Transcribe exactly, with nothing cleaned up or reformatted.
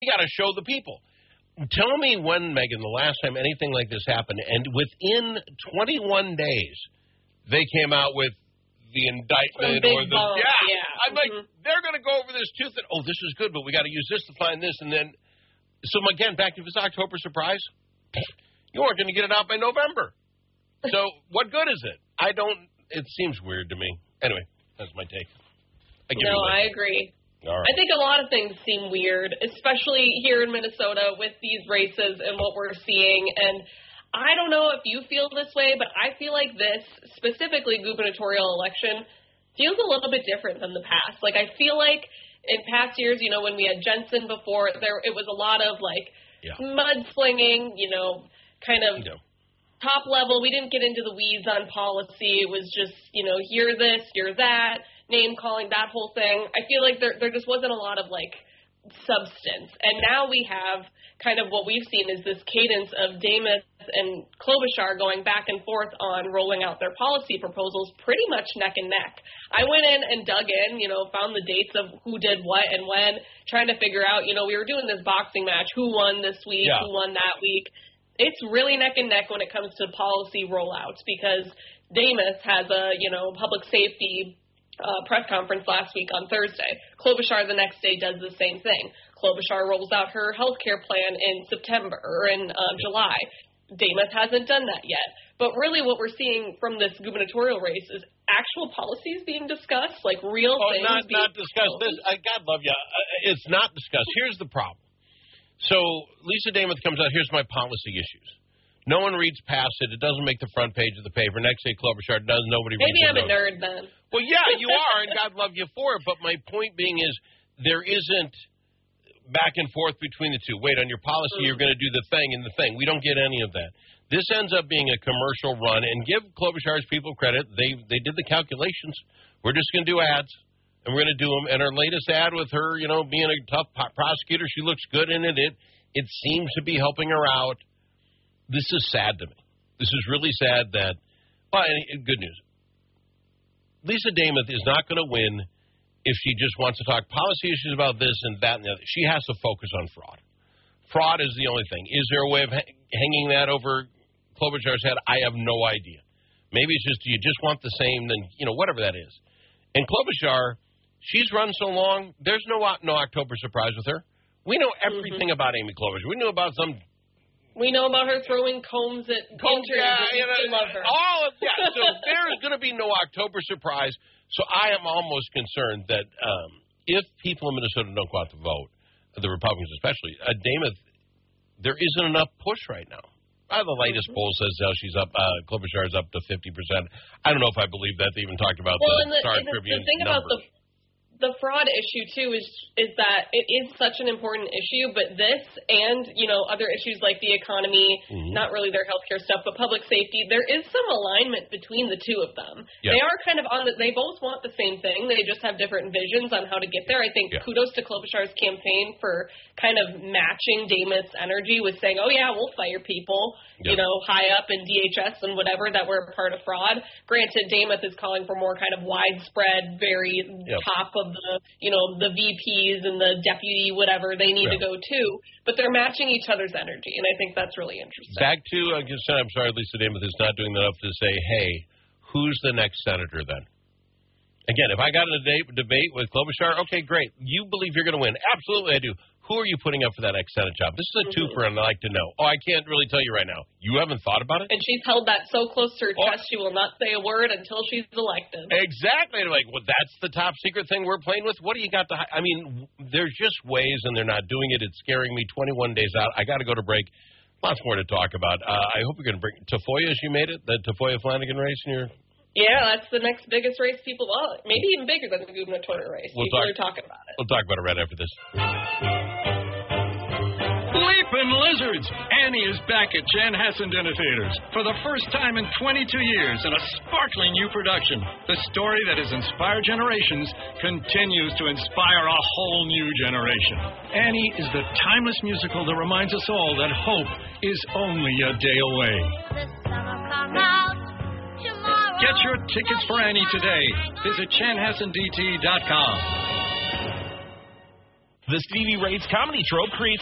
got to show the people. Tell me when, Megan, the last time anything like this happened, and within twenty-one days, they came out with the indictment or the bump, yeah. yeah. I'm like, mm-hmm. they're going to go over this tooth and oh, this is good, but we got to use this to find this, and then so again, back to this October surprise, you aren't going to get it out by November. So what good is it? I don't. It seems weird to me. Anyway, that's my take. I give no, you I agree. All right. I think a lot of things seem weird, especially here in Minnesota with these races and what we're seeing. And I don't know if you feel this way, but I feel like this, specifically gubernatorial election, feels a little bit different than the past. Like, I feel like in past years, you know, when we had Jensen before, there it was a lot of, like, yeah. mudslinging, you know, kind of no. top level. We didn't get into the weeds on policy. It was just, you know, hear this, hear that, name calling, that whole thing. I feel like there there just wasn't a lot of, like, substance. And now we have kind of what we've seen is this cadence of Demuth and Klobuchar going back and forth on rolling out their policy proposals pretty much neck and neck. I went in and dug in, you know, found the dates of who did what and when, trying to figure out, you know, we were doing this boxing match, who won this week, yeah. who won that week. It's really neck and neck when it comes to policy rollouts because Demuth has a, you know, public safety Uh, press conference last week on Thursday. Klobuchar the next day does the same thing. Klobuchar rolls out her health care plan in September or in uh, July. Demuth hasn't done that yet. But really what we're seeing from this gubernatorial race is actual policies being discussed, like real oh, things. Not, being not discussed. This, I, God love you. Uh, it's not discussed. Here's the problem. So Lisa Demuth comes out, here's my policy issues. No one reads past it. It doesn't make the front page of the paper. Next day, Klobuchar does. Nobody Maybe reads it. Maybe I'm a nerd then. Well, yeah, you are, and God love you for it. But my point being is there isn't back and forth between the two. Wait, on your policy, mm. you're going to do the thing and the thing. We don't get any of that. This ends up being a commercial run. And give Klobuchar's people credit. They they did the calculations. We're just going to do ads, and we're going to do them. And our latest ad with her, you know, being a tough prosecutor, she looks good in it. It, it seems to be helping her out. This is sad to me. This is really sad that, well, good news. Lisa Demuth is not going to win if she just wants to talk policy issues about this and that and the other. She has to focus on fraud. Fraud is the only thing. Is there a way of ha- hanging that over Klobuchar's head? I have no idea. Maybe it's just you just want the same, then, you know, whatever that is. And Klobuchar, she's run so long, there's no no October surprise with her. We know everything mm-hmm. about Amy Klobuchar. We knew about some... We know about her throwing combs at combs, yeah, you know, we love her. All of, yeah, so there is going to be no October surprise. So I am almost concerned that um, if people in Minnesota don't go out to vote, the Republicans especially, uh, Demuth, there isn't enough push right now. Uh, the latest mm-hmm. poll says uh, she's up, uh, Klobuchar is up to fifty percent. I don't know if I believe that. They even talked about well, the, the Star the, Tribune the thing numbers. About the The fraud issue, too, is is that it is such an important issue, but this and, you know, other issues like the economy, mm-hmm. not really their healthcare stuff, but public safety, there is some alignment between the two of them. Yeah. They are kind of on the, they both want the same thing. They just have different visions on how to get there. I think yeah. kudos to Klobuchar's campaign for kind of matching Demuth's energy with saying, oh, yeah, we'll fire people, yeah. you know, high up in D H S and whatever that were a part of fraud. Granted, Demuth is calling for more kind of widespread, very yeah. top of the, you know, the V Ps and the deputy whatever they need yeah. to go to, but they're matching each other's energy, and I think that's really interesting. Back to, I guess, I'm sorry, Lisa Demuth is not doing enough to say, hey, who's the next senator then? Again, if I got in a debate, debate with Klobuchar, okay, great. You believe you're going to win. Absolutely, I do. Who are you putting up for that next Senate job? This is a mm-hmm. twofer, and I'd like to know. Oh, I can't really tell you right now. You haven't thought about it? And she's held that so close to her oh. chest, she will not say a word until she's elected. Exactly. Like, well, that's the top secret thing we're playing with? What do you got to hide? I mean, there's just ways, and they're not doing it. It's scaring me. twenty-one days out. I got to go to break. Lots more to talk about. Uh, I hope you're going to bring Tafoya, as you made it, the Tafoya Flanagan race in your... Yeah, that's the next biggest race people, well, maybe even bigger than the gubernatorial race. We'll people talk, are talking about it. We'll talk about it right after this. Leaping Lizards! Annie is back at Chanhassen Dinner Theaters for the first time in twenty-two years in a sparkling new production. The story that has inspired generations continues to inspire a whole new generation. Annie is the timeless musical that reminds us all that hope is only a day away. The summer come out tomorrow. Get your tickets for Annie today. Visit Chanhassen D T dot com. The Stevie Rates comedy trope creates